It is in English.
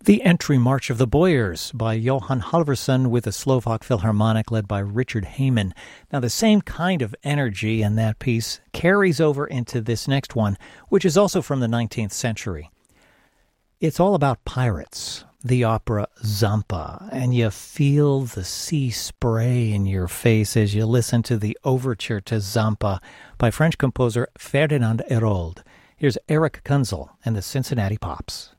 The Entry March of the Boyars by Johan Halvorsen with a Slovak Philharmonic led by Richard Heyman. Now, the same kind of energy in that piece carries over into this next one, which is also from the 19th century. It's all about pirates, the opera Zampa, and you feel the sea spray in your face as you listen to the overture to Zampa by French composer Ferdinand Hérold. Here's Eric Kunzel and the Cincinnati Pops.